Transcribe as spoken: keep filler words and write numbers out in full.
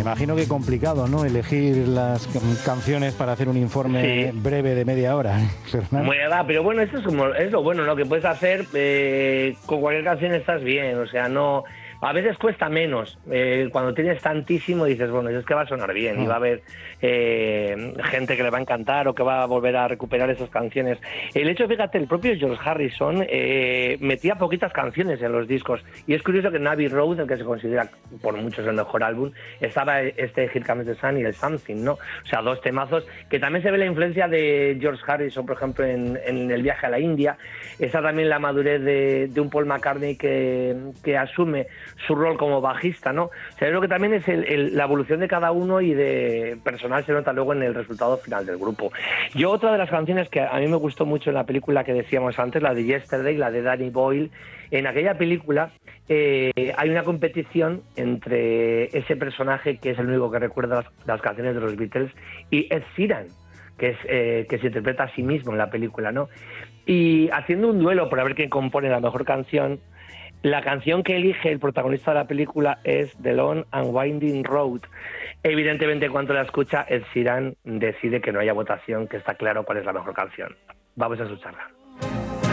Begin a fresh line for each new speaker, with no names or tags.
imagino que complicado, ¿no? Elegir las canciones para hacer un informe sí. breve de media hora.
Muy edad, pero bueno, esto es como es lo bueno, lo que puedes hacer eh, con cualquier canción estás bien, o sea, no. A veces cuesta menos, eh, cuando tienes tantísimo dices, bueno, es que va a sonar bien y va a haber eh, gente que le va a encantar o que va a volver a recuperar esas canciones. El hecho, fíjate, el propio George Harrison eh, metía poquitas canciones en los discos y es curioso que en Abbey Road, el que se considera por muchos el mejor álbum, estaba este Here Comes the Sun y el Something, ¿no? O sea, dos temazos que también se ve la influencia de George Harrison, por ejemplo, en, en el viaje a la India. Está también la madurez de, de un Paul McCartney que, que asume su rol como bajista, ¿no? O sea, yo creo que también es el, el, la evolución de cada uno y de personal se nota luego en el resultado final del grupo. Yo otra de las canciones que a mí me gustó mucho en la película que decíamos antes, la de Yesterday, la de Danny Boyle, en aquella película eh, hay una competición entre ese personaje que es el único que recuerda las, las canciones de los Beatles y Ed Sheeran, que es eh, que se interpreta a sí mismo en la película, ¿no? Y haciendo un duelo por ver quién compone la mejor canción, la canción que elige el protagonista de la película es The Long and Winding Road. Evidentemente, cuando la escucha, Ed Sheeran decide que no haya votación, que está claro cuál es la mejor canción. Vamos a escucharla.